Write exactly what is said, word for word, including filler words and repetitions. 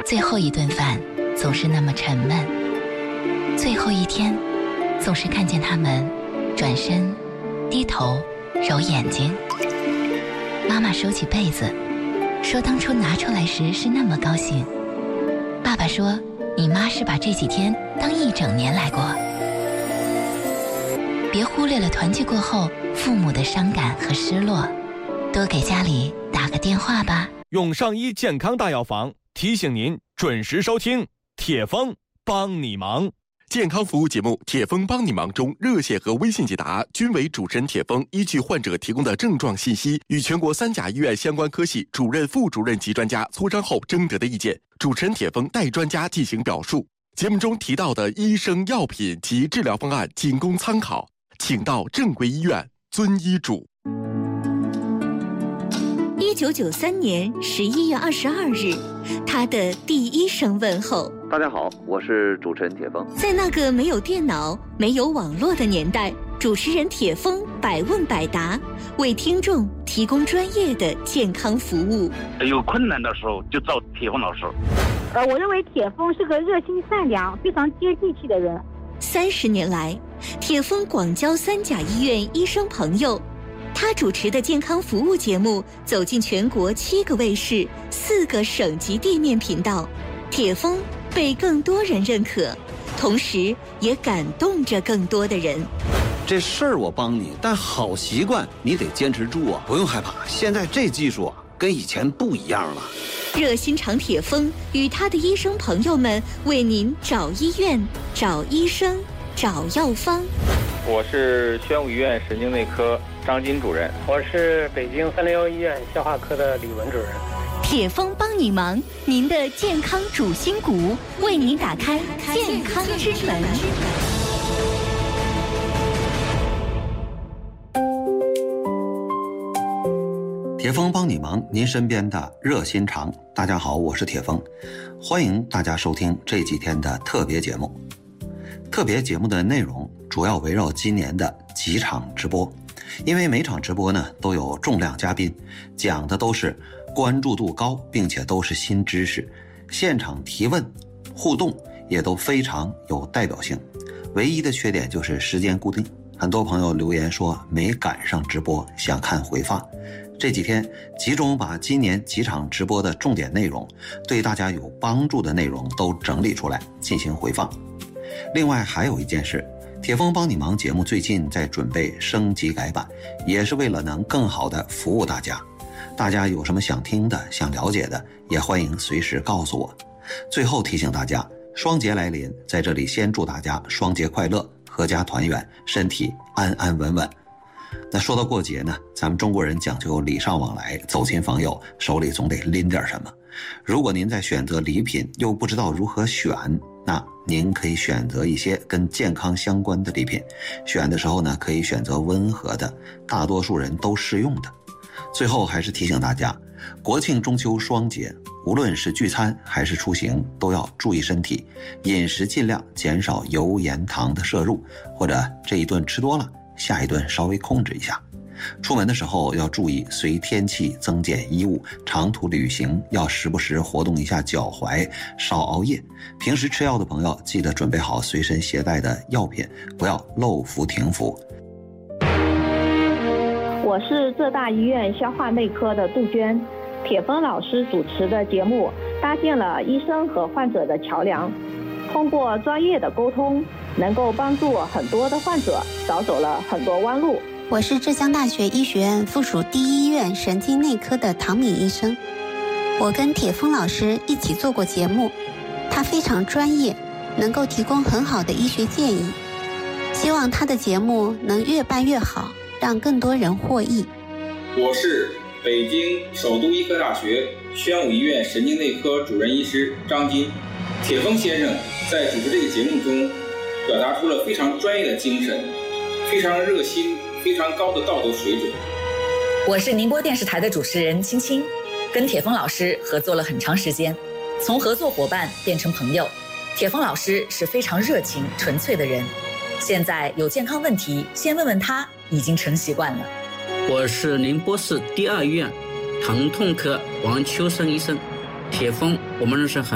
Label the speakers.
Speaker 1: 最后一顿饭总是那么沉闷，最后一天总是看见他们转身低头揉眼睛。妈妈收起被子说，当初拿出来时是那么高兴。爸爸说，你妈是把这几天当一整年来过。别忽略了团聚过后父母的伤感和失落，多给家里打个电话吧。
Speaker 2: 永上医健康大药房提醒您准时收听铁峰帮你忙。
Speaker 3: 健康服务节目《铁峰帮你忙》中，热线和微信解答均为主持人铁峰依据患者提供的症状信息，与全国三甲医院相关科系主任、副主任级专家磋商后征得的意见，主持人铁峰代专家进行表述。节目中提到的医生、药品及治疗方案仅供参考，请到正规医院遵医嘱。
Speaker 4: 一九九三年十一月二十二日，他的第一声问候。
Speaker 5: 大家好，我是主持人铁峰。
Speaker 4: 在那个没有电脑、没有网络的年代，主持人铁峰百问百答，为听众提供专业的健康服务。
Speaker 6: 有困难的时候就找铁峰老师。
Speaker 7: 呃，我认为铁峰是个热心善良、非常接地气的人。
Speaker 4: 三十年来，铁峰广交三甲医院医生朋友。他主持的健康服务节目走进全国七个卫视、四个省级地面频道，铁峰被更多人认可，同时也感动着更多的人。
Speaker 8: 这事儿我帮你，但好习惯你得坚持住啊！不用害怕，现在这技术啊，跟以前不一样了。
Speaker 4: 热心肠铁峰与他的医生朋友们为您找医院、找医生、找药方。
Speaker 9: 我是宣武医院神经内科张金主任。
Speaker 10: 我是北京三零幺医院消化科的李文主任。
Speaker 4: 铁峰帮你忙，您的健康主心骨，为您打开健康之门。
Speaker 8: 铁峰帮你忙，您身边的热心肠。大家好，我是铁峰，欢迎大家收听这几天的特别节目。特别节目的内容主要围绕今年的几场直播，因为每场直播呢都有重量嘉宾，讲的都是关注度高，并且都是新知识，现场提问互动也都非常有代表性。唯一的缺点就是时间固定，很多朋友留言说没赶上直播，想看回放。这几天集中把今年几场直播的重点内容，对大家有帮助的内容都整理出来进行回放。另外还有一件事，铁峰帮你忙节目最近在准备升级改版，也是为了能更好的服务大家。大家有什么想听的、想了解的，也欢迎随时告诉我。最后提醒大家，双节来临，在这里先祝大家双节快乐，阖家团圆，身体安安稳稳。那说到过节呢，咱们中国人讲究礼尚往来，走亲访友，手里总得拎点什么。如果您在选择礼品又不知道如何选，那您可以选择一些跟健康相关的礼品，选的时候呢，可以选择温和的，大多数人都适用的。最后还是提醒大家，国庆中秋双节，无论是聚餐还是出行，都要注意身体，饮食尽量减少油盐糖的摄入，或者这一顿吃多了，下一顿稍微控制一下。出门的时候要注意随天气增减衣物，长途旅行要时不时活动一下脚踝，少熬夜。平时吃药的朋友记得准备好随身携带的药品，不要漏服停服。
Speaker 7: 我是浙大医院消化内科的杜鹃，铁峰老师主持的节目搭建了医生和患者的桥梁，通过专业的沟通，能够帮助很多的患者少走了很多弯路。
Speaker 11: 我是浙江大学医学院附属第一医院神经内科的唐敏医生，我跟铁峰老师一起做过节目，他非常专业，能够提供很好的医学建议，希望他的节目能越办越好，让更多人获益。
Speaker 12: 我是北京首都医科大学宣武医院神经内科主任医师张金。铁峰先生在主持这个节目中表达出了非常专业的精神，非常热心，非常高的道德水准。
Speaker 13: 我是宁波电视台的主持人青青，跟铁峰老师合作了很长时间，从合作伙伴变成朋友。铁峰老师是非常热情纯粹的人，现在有健康问题先问问他已经成习惯了。
Speaker 14: 我是宁波市第二医院疼痛科王秋生医生。铁峰我们认识很